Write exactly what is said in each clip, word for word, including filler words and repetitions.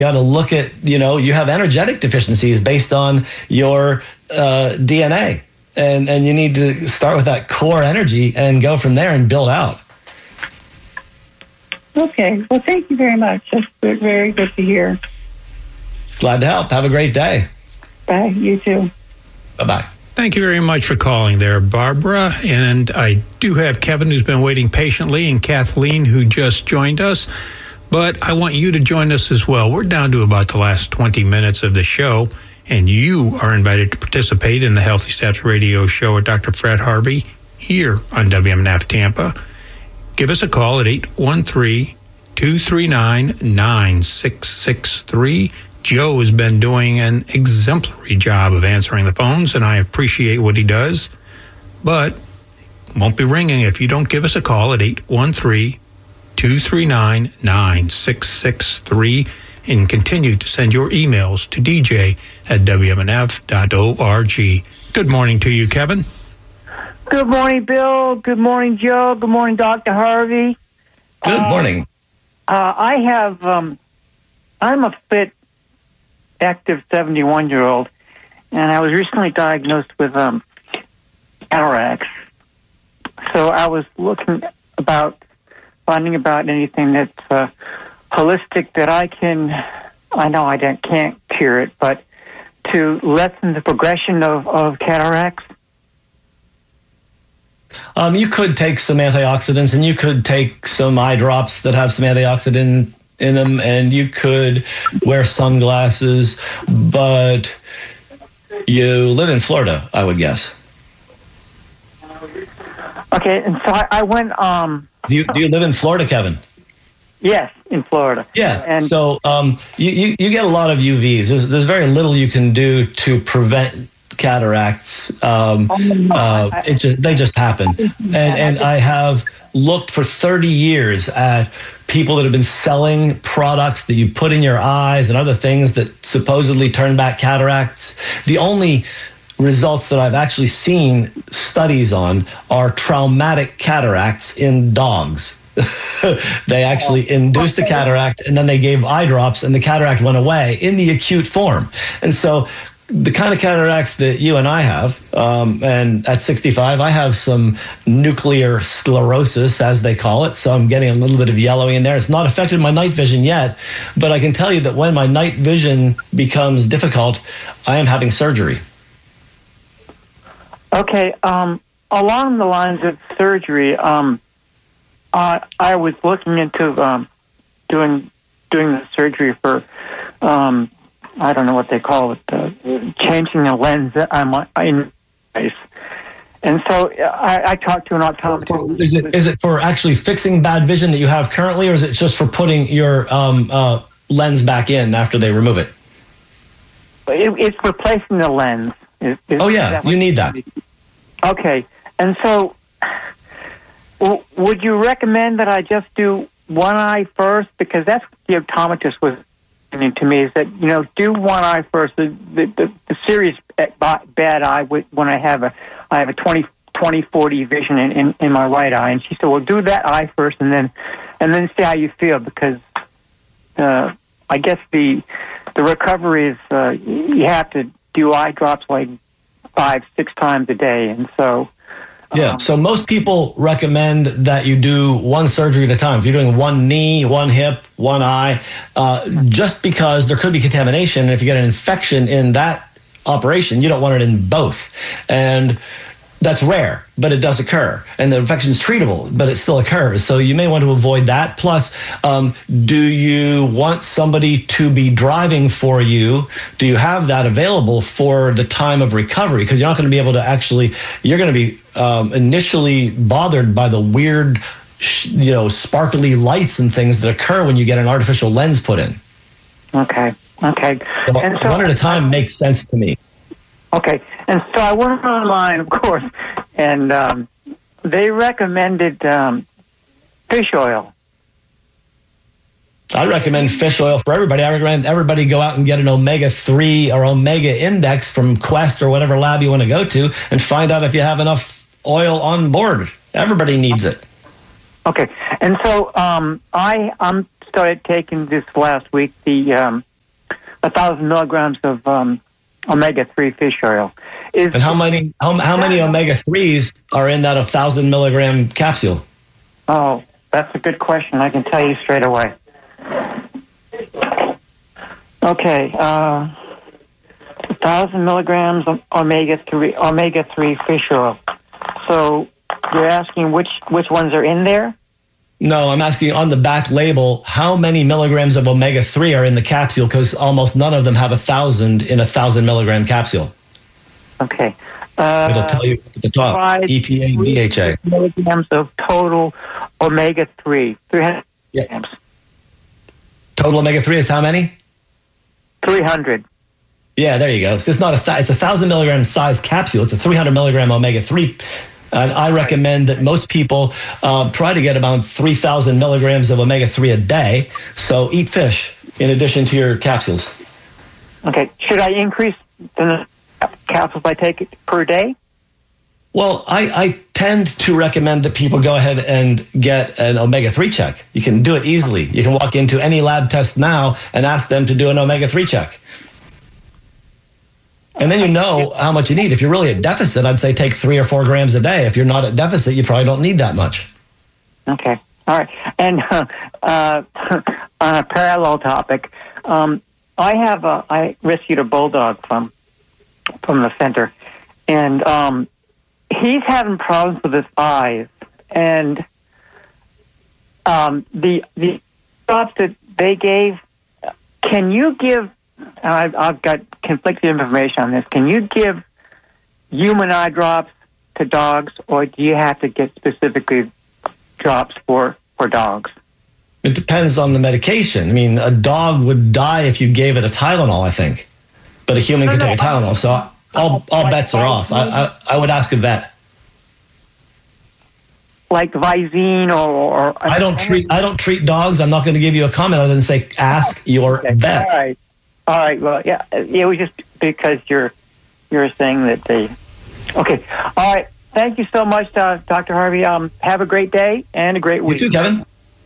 got to look at, you know, you have energetic deficiencies based on your uh, D N A. And, and you need to start with that core energy and go from there and build out. Okay. Well, thank you very much. That's good, very good to hear. Glad to help. Have a great day. Bye. You too. Bye-bye. Thank you very much for calling there, Barbara. And I do have Kevin, who's been waiting patiently, and Kathleen, who just joined us. But I want you to join us as well. We're down to about the last twenty minutes of the show, and you are invited to participate in the Healthy Steps radio show with Doctor Fred Harvey here on W M N F Tampa. Give us a call at eight one three, two three nine, nine six six three. Joe has been doing an exemplary job of answering the phones, and I appreciate what he does. But won't be ringing if you don't give us a call at eight one three, two three nine, nine six six three and continue to send your emails to d j at w m n f dot org. Good morning to you, Kevin. Good morning, Bill. Good morning, Joe. Good morning, Doctor Harvey. Good uh, morning. Uh, I have, um, I'm a fit, active seventy-one-year-old, and I was recently diagnosed with um, cataracts. So I was looking about, finding about anything that's uh, holistic that I can, I know I don't, can't cure it, but to lessen the progression of, of cataracts. Um, you could take some antioxidants, and you could take some eye drops that have some antioxidant in them, and you could wear sunglasses, but you live in Florida, I would guess. Okay, and so I, I went... Um, do, you, do you live in Florida, Kevin? Yes, in Florida. Yeah, and so um, you, you, you get a lot of U Vs. There's, there's very little you can do to prevent cataracts. Um, uh, it just, they just happen. And, and I have looked for thirty years at people that have been selling products that you put in your eyes and other things that supposedly turn back cataracts. The only results that I've actually seen studies on are traumatic cataracts in dogs. They actually induced the cataract, and then they gave eye drops, and the cataract went away in the acute form. And so the kind of cataracts that you and I have, um, and at sixty-five, I have some nuclear sclerosis, as they call it, so I'm getting a little bit of yellowing in there. It's not affected my night vision yet, but I can tell you that when my night vision becomes difficult, I am having surgery. Okay, um, along the lines of surgery, um, uh, I was looking into um, doing doing the surgery for... Um, I don't know what they call it, uh, changing the lens on my in face. And so I, I talked to an optometrist. Is it is it for actually fixing bad vision that you have currently, or is it just for putting your um, uh, lens back in after they remove it? it it's replacing the lens. Is, is oh, yeah, you need that. Okay. And so w- would you recommend that I just do one eye first? Because that's what the optometrist was to me, is that, you know, do one eye first. The the, the, the serious bad eye when I have a I have a twenty forty vision in, in, in my right eye, and she said, well, do that eye first, and then and then see how you feel, because uh, I guess the the recovery is uh, you have to do eye drops like five six times a day, and so. Yeah, so most people recommend that you do one surgery at a time. If you're doing one knee, one hip, one eye, uh, just because there could be contamination. And if you get an infection in that operation, you don't want it in both. And that's rare, but it does occur. And the infection is treatable, but it still occurs. So you may want to avoid that. Plus, um, do you want somebody to be driving for you? Do you have that available for the time of recovery? Because you're not going to be able to actually, you're going to be um, initially bothered by the weird, you know, sparkly lights and things that occur when you get an artificial lens put in. Okay, okay. So and so, one at a time makes sense to me. Okay, and so I went online, of course, and um, they recommended um, fish oil. I recommend fish oil for everybody. I recommend everybody go out and get an omega three or omega index from Quest or whatever lab you want to go to, and find out if you have enough oil on board. Everybody needs it. Okay, and so um, I I'm started taking this last week, the um, a thousand milligrams of um, omega three fish oil. Is and how many how, how many omega threes are in that one thousand milligram capsule? Oh, that's a good question. I can tell you straight away. Okay, uh, one thousand milligrams of omega three omega three fish oil. So you're asking which which ones are in there? No, I'm asking on the back label, how many milligrams of omega three are in the capsule? Because almost none of them have a thousand in a thousand milligram capsule. Okay. Uh, It'll tell you at the top, E P A, D H A. Milligrams of total omega three. three hundred Yeah. milligrams. Total omega three is how many? three hundred. Yeah, there you go. So it's not a th- it's a thousand milligram size capsule. It's a three hundred milligram omega three. And I recommend that most people uh, try to get about three thousand milligrams of omega three a day. So eat fish in addition to your capsules. Okay. Should I increase the capsules I take per day? Well, I, I tend to recommend that people go ahead and get an omega three check. You can do it easily. You can walk into any lab test now and ask them to do an omega three check. And then you know how much you need. If you're really at deficit, I'd say take three or four grams a day. If you're not at deficit, you probably don't need that much. Okay. All right. And uh, uh, on a parallel topic, um, I have a, I rescued a bulldog from from the center, and um, he's having problems with his eyes. And um, the the drops that they gave, can you give? I've, I've got conflicting information on this. Can you give human eye drops to dogs, or do you have to get specifically drops for, for dogs? It depends on the medication. I mean, a dog would die if you gave it a Tylenol, I think. But a human No, can no, take a Tylenol, so all, all like- bets are off. I, I, I would ask a vet. Like Visine or... or I don't treat I don't treat dogs. I'm not going to give you a comment other than say ask your Okay, vet. All right. All right. Well, yeah, it was just because you're you're saying that they... Okay. All right. Thank you so much, uh, Doctor Harvey. Um, have a great day and a great You week. too, Kevin.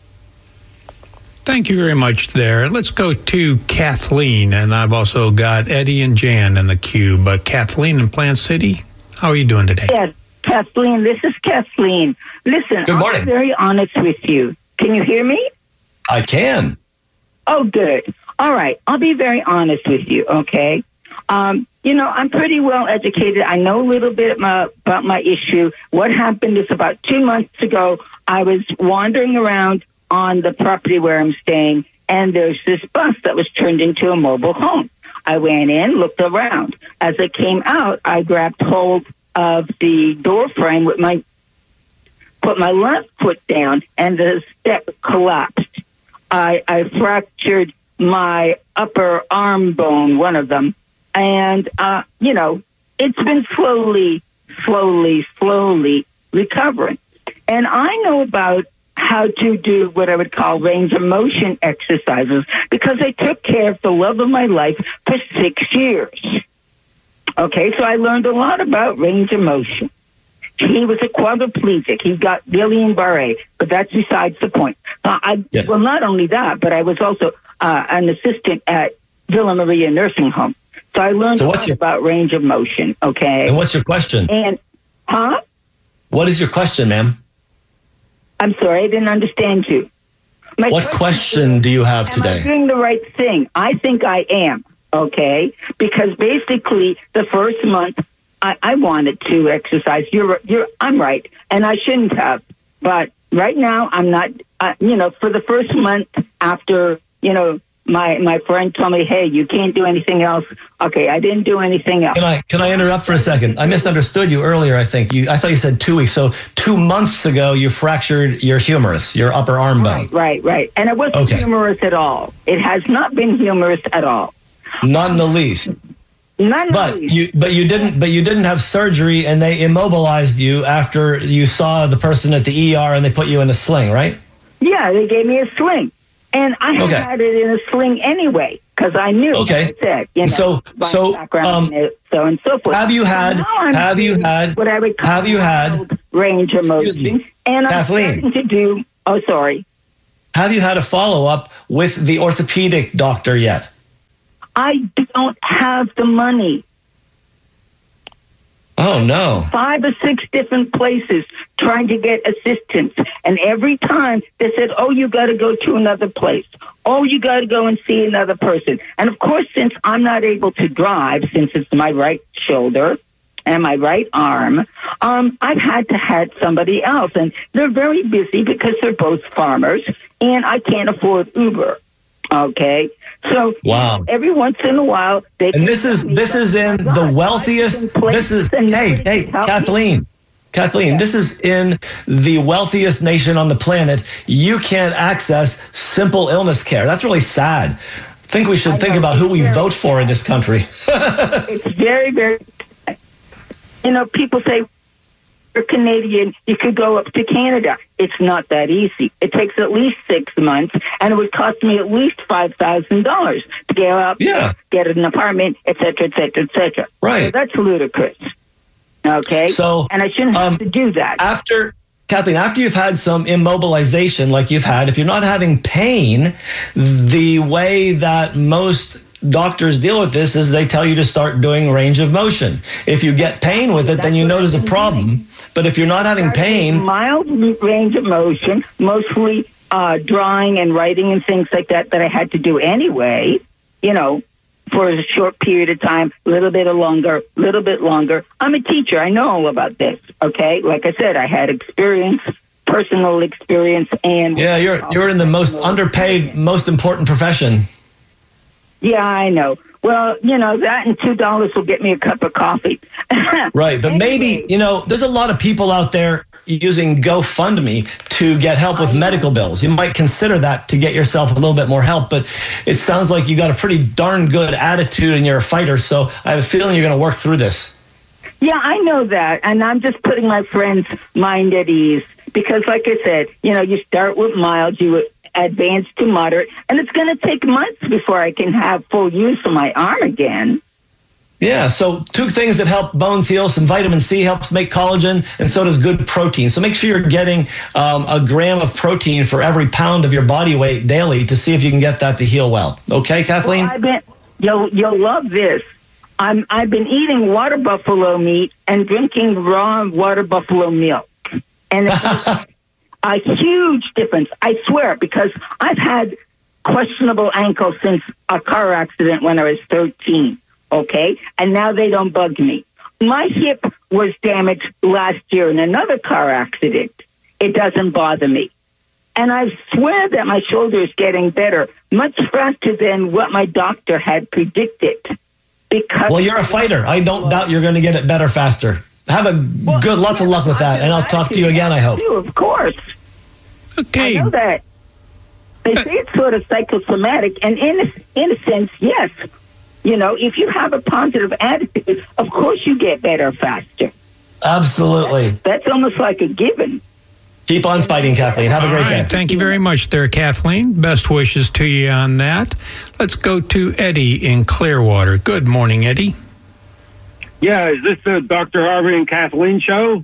Thank you very much there. Let's go to Kathleen, and I've also got Eddie and Jan in the queue. But Kathleen in Plant City, how are you doing today? Yes, Kathleen, this is Kathleen. Listen, Good morning. I'm very honest with you. Can you hear me? I can. Oh, good. All right. I'll be very honest with you, okay? Um, you know, I'm pretty well educated. I know a little bit about, about my issue. What happened is about two months ago, I was wandering around on the property where I'm staying, and there's this bus that was turned into a mobile home. I went in, looked around. As I came out, I grabbed hold of the door frame with my, put my left foot down, and the step collapsed. I, I fractured my upper arm bone, one of them. And, uh, you know, it's been slowly, slowly, slowly recovering. And I know about how to do what I would call range of motion exercises because I took care of the love of my life for six years. Okay, so I learned a lot about range of motion. He was a quadriplegic. He got Guillain-Barré, but that's besides the point. Uh, I, Yeah. Well, not only that, but I was also uh, an assistant at Villa Maria Nursing Home. So I learned So a what's lot your- about range of motion, okay? And what's your question? And, huh? What is your question, ma'am? I'm sorry, I didn't understand you. My What question do you have Am I today? doing the right thing? I think I am, okay? Because basically, the first month, I, I wanted to exercise. You're, you're, I'm right, and I shouldn't have. But right now, I'm not. Uh, you know, for the first month after, you know, my my friend told me, "Hey, you can't do anything else." Okay, I didn't do anything else. Can I can I interrupt for a second? I misunderstood you earlier. I think you. I thought you said two weeks. So two months ago, you fractured your humerus, your upper arm bone. Right, right, right. And it wasn't Okay. humorous at all. It has not been humorous at all. Not in the least. None But of you but you didn't but you didn't have surgery, and they immobilized you after you saw the person at the E R and they put you in a sling, right? Yeah, they gave me a sling. And I had Okay. had it in a sling anyway, because I knew Okay. what I said, you know, So- my so, background um, and so and so forth. have you had- So now I'm have you doing had- what I would call have you had- mild range of Excuse motion, me. and I'm Kathleen. starting to do. Oh, sorry. Have you had a follow up with the orthopedic doctor yet? I don't have the money. Oh, no. Five or six different places trying to get assistance. And every time they said, oh, you got to go to another place. Oh, you got to go and see another person. And of course, since I'm not able to drive, since it's my right shoulder and my right arm, um, I've had to have somebody else. And they're very busy because they're both farmers and I can't afford Uber. Okay, so wow. Every once in a while, they and this is this is in the wealthiest. This is hey hey Kathleen, Kathleen. This is in the wealthiest nation on the planet. You can't access simple illness care. That's really sad. I think we should think about who we vote for in this country. It's very very. You know, people say you're Canadian, you could go up to Canada. It's not that easy. It takes at least six months, and it would cost me at least five thousand dollars to get up, yeah. get an apartment, et cetera, et cetera, et cetera. Right. So that's ludicrous. Okay? So, and I shouldn't have um, to do that. After, Kathleen, after you've had some immobilization like you've had, if you're not having pain, the way that most doctors deal with this is they tell you to start doing range of motion. If you get pain with it, then you know there's a problem. But if you're not having pain, mild range of motion, mostly uh, drawing and writing and things like that that I had to do anyway, you know, for a short period of time, a little bit longer, a little bit longer. I'm a teacher. I know all about this, okay? Like I said, I had experience, personal experience, and... Yeah, you're you're in the most underpaid, most important profession. Yeah, I know. Well, you know, that and two dollars will get me a cup of coffee. Right, but maybe, you know, there's a lot of people out there using GoFundMe to get help with medical bills. You might consider that to get yourself a little bit more help, but it sounds like you got a pretty darn good attitude and you're a fighter, so I have a feeling you're going to work through this. Yeah, I know that, and I'm just putting my friend's mind at ease because, like I said, you know, you start with mild, you advance to moderate, and it's going to take months before I can have full use of my arm again. Yeah, so two things that help bones heal. Some vitamin C helps make collagen, and so does good protein. So make sure you're getting um, a gram of protein for every pound of your body weight daily to see if you can get that to heal well. Okay, Kathleen? Well, I've been, you'll, you'll love this. I'm, I've been eating water buffalo meat and drinking raw water buffalo milk. And it's a huge difference, I swear, because I've had questionable ankles since a car accident when I was thirteen. Okay, and now they don't bug me. My hip was damaged last year in another car accident. It doesn't bother me. And I swear that my shoulder is getting better much faster than what my doctor had predicted. Because well, you're a fighter. I don't doubt you're going to get it better faster. Have a well, good, lots of luck with that, and I'll talk to you again, I hope. Of course. Okay. I know that. They say it's sort of psychosomatic, and in a, in a sense, yes. You know, if you have a positive attitude, of course you get better faster. Absolutely. That's, that's almost like a given. Keep on fighting, Kathleen. Have a great All right, day. Thank you very much there, Kathleen. Best wishes to you on that. Let's go to Eddie in Clearwater. Good morning, Eddie. Yeah, is this the Doctor Harvey and Kathleen show?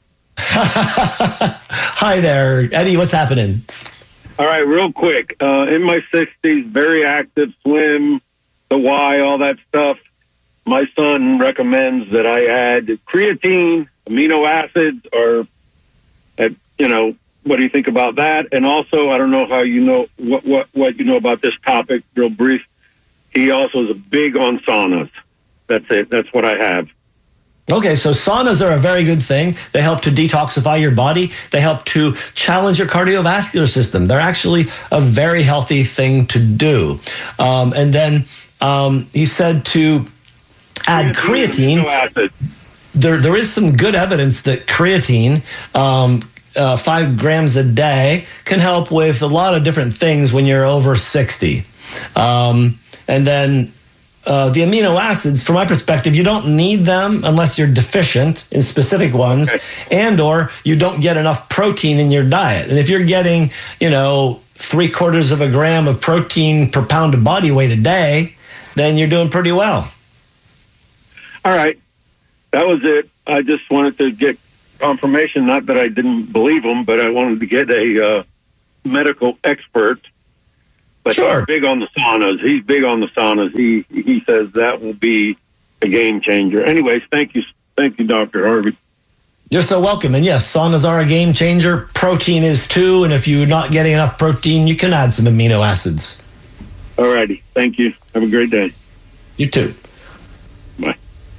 Hi there, Eddie. What's happening? All right, real quick. Uh, in my sixties, very active, swim, the Y, all that stuff. My son recommends that I add creatine, amino acids, or, uh, you know, what do you think about that? And also, I don't know how you know what, what, what you know about this topic, real brief. He also is big on saunas. That's it. That's what I have. Okay, so saunas are a very good thing. They help to detoxify your body. They help to challenge your cardiovascular system. They're actually a very healthy thing to do. Um, and then um, he said to add creatine. creatine. There, there is some good evidence that creatine, um, uh, five grams a day, can help with a lot of different things when you're over sixty. Um, and then Uh, the amino acids, from my perspective, you don't need them unless you're deficient in specific ones, okay. and or you don't get enough protein in your diet. And if you're getting, you know, three quarters of a gram of protein per pound of body weight a day, then you're doing pretty well. All right. That was it. I just wanted to get confirmation, not that I didn't believe them, but I wanted to get a uh, medical expert But Sure. he's big on the saunas. He's big on the saunas. He he says that will be a game changer. Anyways, thank you, thank you, Doctor Harvey. You're so welcome. And yes, saunas are a game changer. Protein is too. And if you're not getting enough protein, you can add some amino acids. All righty. Thank you. Have a great day. You too. Bye.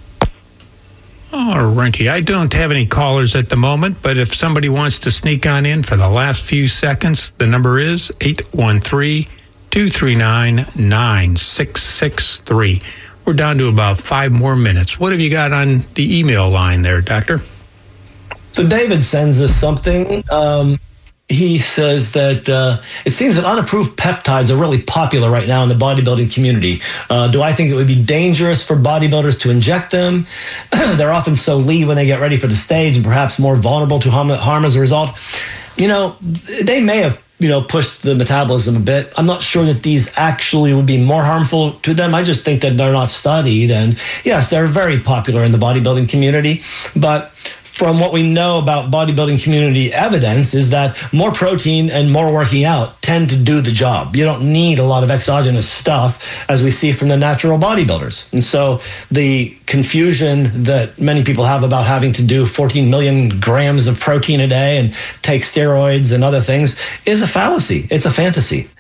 All righty. I don't have any callers at the moment, but if somebody wants to sneak on in for the last few seconds, the number is eight one three, two three nine, nine six six three. We're down to about five more minutes. What have you got on the email line there, Doctor? So David sends us something. Um, he says that uh, it seems that unapproved peptides are really popular right now in the bodybuilding community. Uh, do I think it would be dangerous for bodybuilders to inject them? They're often so lean when they get ready for the stage and perhaps more vulnerable to harm, harm as a result. You know, they may have, you know, pushed the metabolism a bit. I'm not sure that these actually would be more harmful to them. I just think that they're not studied. And yes, they're very popular in the bodybuilding community, but from what we know about bodybuilding community evidence is that more protein and more working out tend to do the job. You don't need a lot of exogenous stuff as we see from the natural bodybuilders. And so the confusion that many people have about having to do fourteen million grams of protein a day and take steroids and other things is a fallacy. It's a fantasy.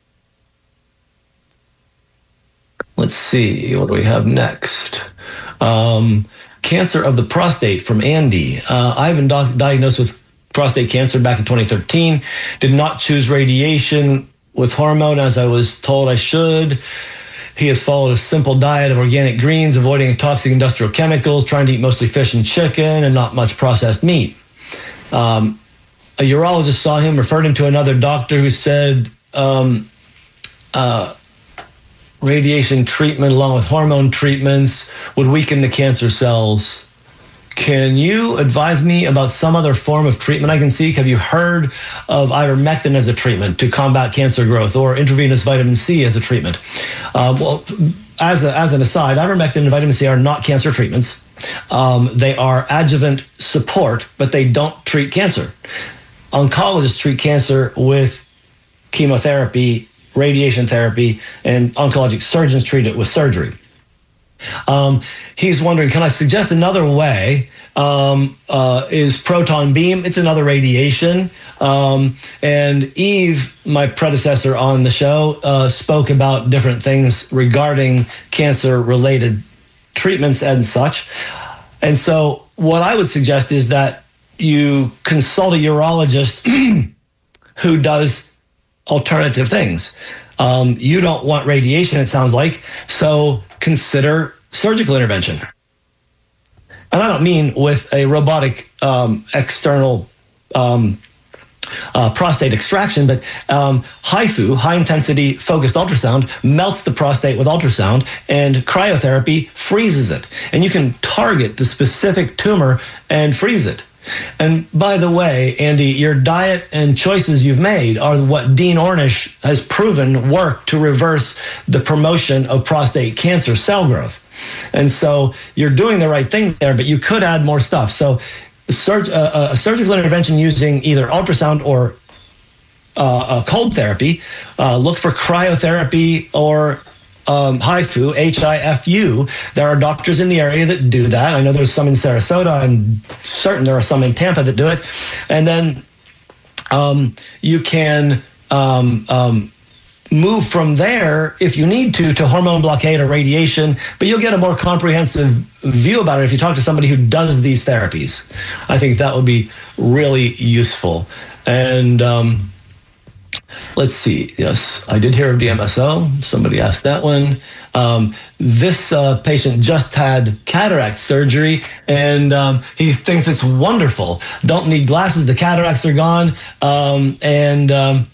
Let's see, what do we have next? Um, Cancer of the prostate from Andy. Uh, I've been doc- diagnosed with prostate cancer back in twenty thirteen. Did not choose radiation with hormone as I was told I should. He has followed a simple diet of organic greens, avoiding toxic industrial chemicals, trying to eat mostly fish and chicken and not much processed meat. Um, a urologist saw him, referred him to another doctor who said, um, uh, radiation treatment along with hormone treatments would weaken the cancer cells. Can you advise me about some other form of treatment I can seek? Have you heard of ivermectin as a treatment to combat cancer growth or intravenous vitamin C as a treatment? Uh, well, as, a, as an aside, ivermectin and vitamin C are not cancer treatments. Um, they are adjuvant support, but they don't treat cancer. Oncologists treat cancer with chemotherapy, radiation therapy, and oncologic surgeons treat it with surgery. Um, he's wondering, can I suggest another way? Um, uh, is proton beam? It's another radiation. Um, and Eve, my predecessor on the show, uh, spoke about different things regarding cancer-related treatments and such. And so what I would suggest is that you consult a urologist who does alternative things. Um, you don't want radiation, it sounds like, so consider surgical intervention. And I don't mean with a robotic um, external um, uh, prostate extraction, but um, HIFU, high-intensity focused ultrasound, melts the prostate with ultrasound, and cryotherapy freezes it. And you can target the specific tumor and freeze it. And by the way, Andy, your diet and choices you've made are what Dean Ornish has proven work to reverse the promotion of prostate cancer cell growth. And so you're doing the right thing there, but you could add more stuff. So surg- uh, a surgical intervention using either ultrasound or uh, a cold therapy, uh, look for cryotherapy or Um, HIFU, H I F U. There are doctors in the area that do that. I know there's some in Sarasota. I'm certain there are some in Tampa that do it. And then um, you can um, um, move from there, if you need to, to hormone blockade or radiation, but you'll get a more comprehensive view about it if you talk to somebody who does these therapies. I think that would be really useful. And um, let's see. Yes, I did hear of D M S O. Somebody asked that one. Um, this uh, patient just had cataract surgery, and um, he thinks it's wonderful. Don't need glasses. The cataracts are gone. Um, and um,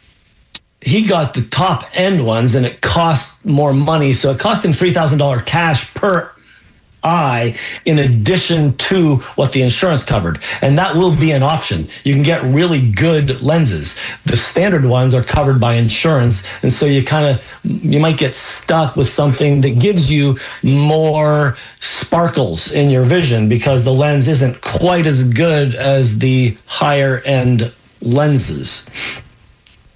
he got the top end ones, and it cost more money. So it cost him three thousand dollars cash per eye in addition to what the insurance covered. And that will be an option. You can get really good lenses. The standard ones are covered by insurance. And so you kind of, you might get stuck with something that gives you more sparkles in your vision because the lens isn't quite as good as the higher end lenses.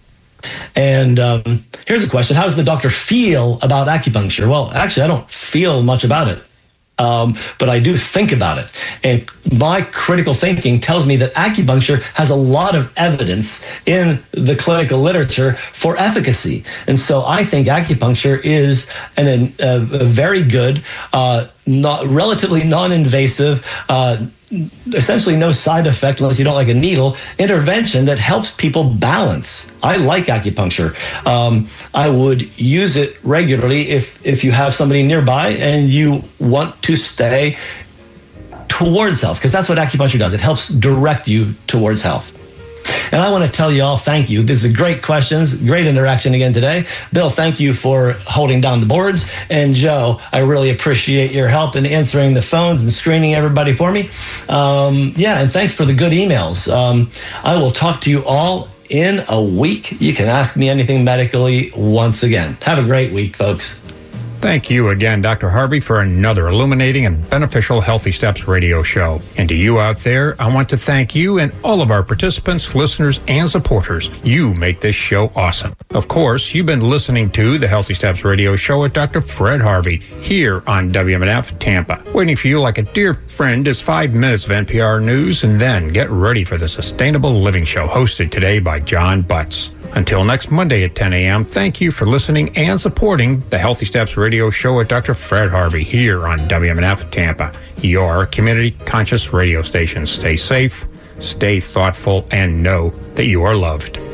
And um, here's a question. How does the doctor feel about acupuncture? Well, actually, I don't feel much about it. Um, but I do think about it. And my critical thinking tells me that acupuncture has a lot of evidence in the clinical literature for efficacy. And so I think acupuncture is an, a, a very good, uh, not, relatively non-invasive, uh, essentially no side effect unless you don't like a needle, intervention that helps people balance. I like acupuncture. Um, I would use it regularly if, if you have somebody nearby and you want to stay towards health, because that's what acupuncture does. It helps direct you towards health. And I want to tell you all, thank you. This is great questions, great interaction again today. Bill, thank you for holding down the boards. And Joe, I really appreciate your help in answering the phones and screening everybody for me. Um, yeah, and thanks for the good emails. Um, I will talk to you all in a week. You can ask me anything medically once again. Have a great week, folks. Thank you again, Doctor Harvey, for another illuminating and beneficial Healthy Steps radio show. And to you out there, I want to thank you and all of our participants, listeners, and supporters. You make this show awesome. Of course, you've been listening to the Healthy Steps radio show with Doctor Fred Harvey here on W M N F Tampa. Waiting for you like a dear friend is five minutes of N P R News, and then get ready for the Sustainable Living Show hosted today by John Butts. Until next Monday at ten a.m., thank you for listening and supporting the Healthy Steps radio show with Doctor Fred Harvey here on W M N F Tampa, your community conscious radio station. Stay safe, stay thoughtful, and know that you are loved.